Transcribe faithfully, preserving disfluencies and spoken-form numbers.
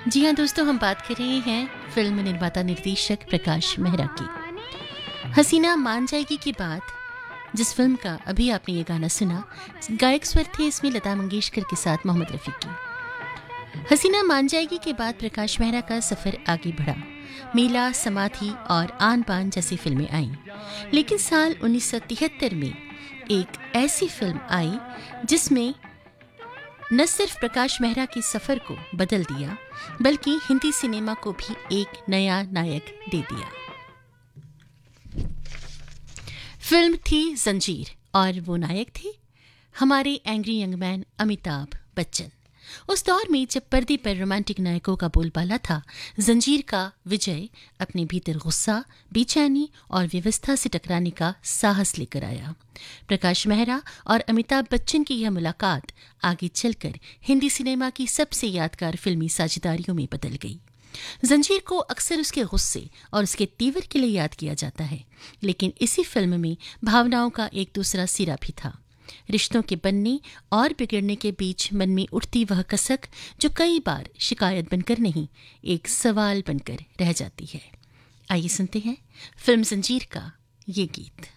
जी हाँ दोस्तों, हम बात कर रहे हैं फिल्म निर्माता निर्देशक प्रकाश मेहरा की। हसीना मान जाएगी की बात, जिस फिल्म का अभी आपने ये गाना सुना, गायक स्वर थे इसमें लता मंगेशकर के साथ मोहम्मद रफ़ी की। हसीना मान जाएगी के बाद प्रकाश मेहरा का सफ़र आगे बढ़ा। मेला, समाधि और आन बान जैसी फिल्में आईं, लेकिन साल उन्नीस सौ तिहत्तर में एक ऐसी फिल्म आई जिसमें न सिर्फ प्रकाश मेहरा के सफ़र को बदल दिया, बल्कि हिंदी सिनेमा को भी एक नया नायक दे दिया। फिल्म थी जंजीर और वो नायक थे हमारे angry young man Amitabh Bachchan. उस दौर में जब पर्दे पर रोमांटिक नायकों का बोलबाला था, जंजीर का विजय अपने भीतर गुस्सा, बेचैनी और व्यवस्था से टकराने का साहस लेकर आया। प्रकाश मेहरा और अमिताभ बच्चन की यह मुलाकात आगे चलकर हिंदी सिनेमा की सबसे यादगार फिल्मी साझेदारियों में बदल गई। जंजीर को अक्सर उसके गुस्से और उसके तीवर के लिए याद किया जाता है, लेकिन इसी फिल्म में भावनाओं का एक दूसरा सिरा भी था। रिश्तों के बनने और बिगड़ने के बीच मन में उठती वह कसक जो कई बार शिकायत बनकर नहीं, एक सवाल बनकर रह जाती है। आइए सुनते हैं फिल्म जंजीर का ये गीत।